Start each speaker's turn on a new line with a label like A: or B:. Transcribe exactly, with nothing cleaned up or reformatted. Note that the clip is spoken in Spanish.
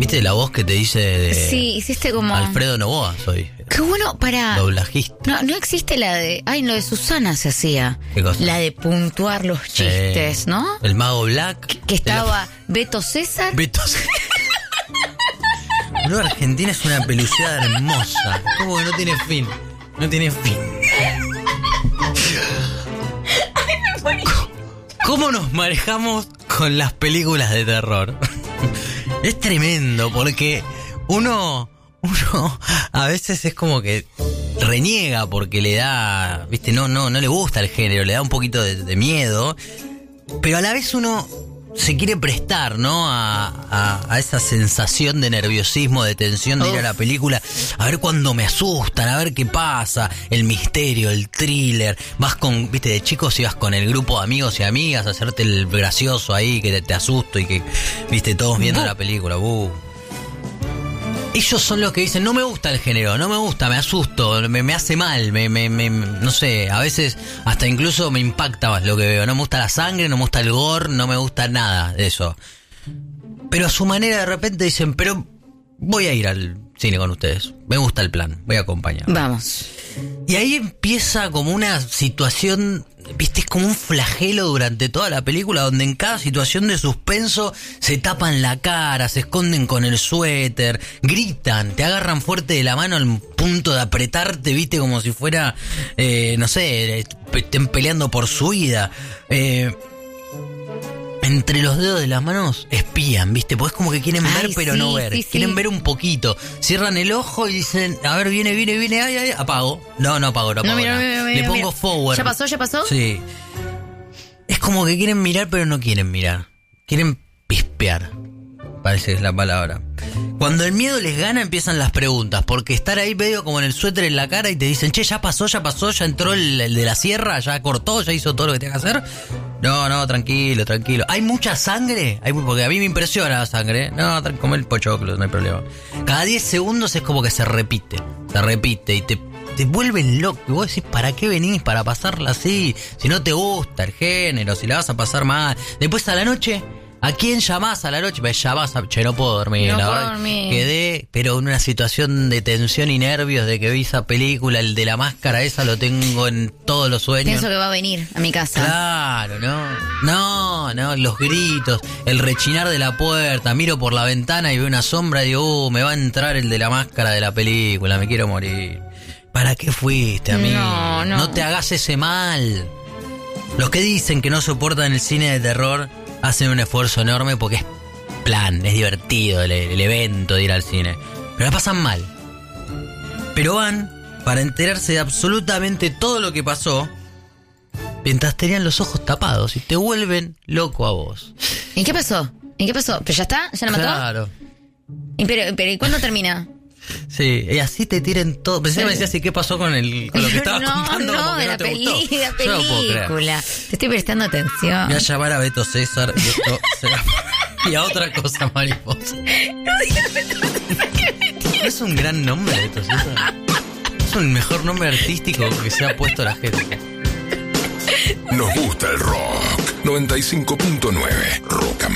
A: ¿Viste la voz que te dice de
B: Sí, hiciste como...
A: Alfredo Novoa soy?
B: Qué bueno para...
A: Doblajista.
B: No, no existe la de... Ay, lo de Susana se hacía.
A: ¿Qué cosa?
B: La de puntuar los chistes,
A: Sí.
B: ¿no?
A: El Mago Black.
B: Que, que estaba Beto César.
A: Beto César. No, Argentina es una peluceada hermosa. Como que no tiene fin. No tiene fin. ¿Cómo nos manejamos con las películas de terror? Es tremendo porque uno, uno a veces es como que reniega porque le da, viste, no, no, no le gusta el género, le da un poquito de, de miedo, pero a la vez uno se quiere prestar, ¿no? A, a, a esa sensación de nerviosismo, de tensión de ir a la película, a ver cuándo me asustan, a ver qué pasa, el misterio, el thriller. Vas con, viste, de chicos ibas con el grupo de amigos y amigas a hacerte el gracioso ahí, que te, te asusto y que, viste, todos viendo
B: Buh.
A: la película. Buh. Ellos son los que dicen, no me gusta el género, no me gusta, me asusto, me, me hace mal, me, me, me, no sé, a veces hasta incluso me impacta más lo que veo. No me gusta la sangre, no me gusta el gore, no me gusta nada de eso. Pero a su manera de repente dicen, pero voy a ir al cine con ustedes, me gusta el plan, voy a acompañar.
B: Vamos.
A: Y ahí empieza como una situación, viste, es como un flagelo durante toda la película, donde en cada situación de suspenso se tapan la cara, se esconden con el suéter, gritan, te agarran fuerte de la mano al punto de apretarte, viste, como si fuera, eh, no sé, estén peleando por su vida. Eh... Entre los dedos de las manos espían, ¿viste? Pues es como que quieren
B: Ay,
A: ver pero
B: sí,
A: no ver.
B: sí,
A: Quieren
B: sí.
A: ver un poquito. Cierran el ojo y dicen, a ver, viene, viene, viene, ay, ay, apago. No, no apago, no apago.
B: No, mira,
A: nada.
B: mira, mira,
A: Le pongo
B: mira.
A: forward.
B: ¿Ya pasó, ya pasó?
A: Sí. Es como que quieren mirar pero no quieren mirar. Quieren pispear. Parece que es la palabra. Cuando el miedo les gana empiezan las preguntas, porque estar ahí medio como en el suéter en la cara y te dicen, che, ya pasó, ya pasó, ya entró el, el de la sierra, ya cortó, ya hizo todo lo que tenía que hacer. No, no, tranquilo, tranquilo. ¿Hay mucha sangre? Hay, porque a mí me impresiona la sangre. No, tra- come el pochoclo, no hay problema. Cada diez segundos es como que se repite, se repite y te, te vuelven loco. Y vos decís, ¿para qué venís? Para pasarla así. Si no te gusta el género, si la vas a pasar mal. Después a la noche... ¿A quién llamás a la noche? Me llamás a... Che, no puedo dormir,
B: No
A: la
B: puedo
A: verdad.
B: dormir.
A: Quedé, pero en una situación de tensión y nervios de que vi esa película, el de la máscara esa lo tengo en todos los sueños.
B: Pienso que va a venir a mi casa.
A: Claro, no. No, no, los gritos, el rechinar de la puerta, miro por la ventana y veo una sombra y digo, uh, me va a entrar el de la máscara de la película, me quiero morir. ¿Para qué fuiste, amigo?
B: No, no.
A: No te hagas ese mal. Los que dicen que no soportan el cine de terror hacen un esfuerzo enorme porque es plan, es divertido el, el evento de ir al cine. Pero la pasan mal. Pero van para enterarse de absolutamente todo lo que pasó mientras tenían los ojos tapados y te vuelven loco a vos.
B: ¿Y qué pasó? ¿Y qué pasó? ¿Pero ya está? ¿Ya la mató?
A: Claro.
B: ¿Y pero, pero ¿y cuándo termina?
A: Sí, y así te tiran todo. Pensé que me decías, ¿y qué pasó con, el, con lo que estabas
B: no,
A: contando?
B: no,
A: Como que
B: de
A: no
B: la,
A: te
B: peli,
A: gustó.
B: de la
A: Yo no puedo creer.
B: película. Te estoy prestando atención.
A: Voy a llamar a Beto César y esto se va... Y a otra cosa, mariposa. ¿No es un gran nombre, Beto César? Es un mejor nombre artístico que se ha puesto la gente.
C: Nos gusta el rock. noventa y cinco punto nueve Rock and